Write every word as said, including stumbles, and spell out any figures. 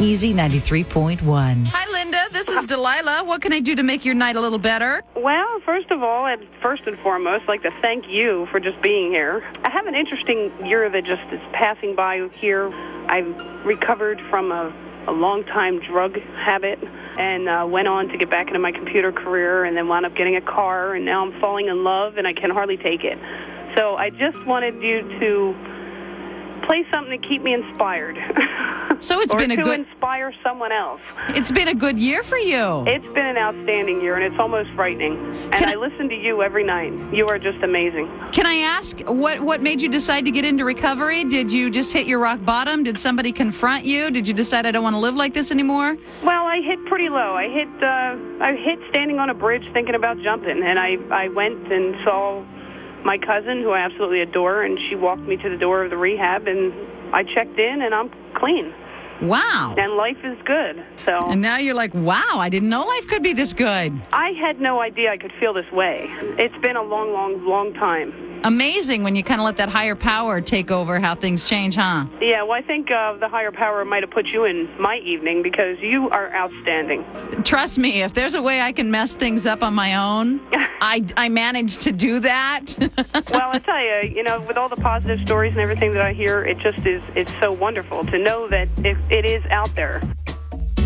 Easy ninety-three point one. Hi, Linda. This is Delilah. What can I do to make your night a little better? Well, first of all, I'd first and foremost like to thank you for just being here. I have an interesting year that just is passing by here. I've recovered from a, a long-time drug habit and uh, went on to get back into my computer career and then wound up getting a car, and now I'm falling in love, and I can hardly take it. So I just wanted you to play something to keep me inspired. So it's or been a to good inspire someone else. It's been a good year for you. It's been an outstanding year, and it's almost frightening. And Can I, I- listen to you every night. You are just amazing. Can I ask what what made you decide to get into recovery? Did you just hit your rock bottom? Did somebody confront you? Did you decide I don't want to live like this anymore? Well, I hit pretty low. I hit uh, I hit standing on a bridge thinking about jumping, and I, I went and saw my cousin, who I absolutely adore, and she walked me to the door of the rehab, and I checked in, and I'm clean. Wow. And life is good. So And now you're like, wow, I didn't know life could be this good. I had no idea I could feel this way. It's been a long, long, long time. Amazing when you kind of let that higher power take over how things change, huh? Yeah, well, I think uh, the higher power might have put you in my evening because you are outstanding. Trust me, if there's a way I can mess things up on my own, I, I managed to do that. Well, I tell you, you know, with all the positive stories and everything that I hear, it just is, it's so wonderful to know that it, it is out there.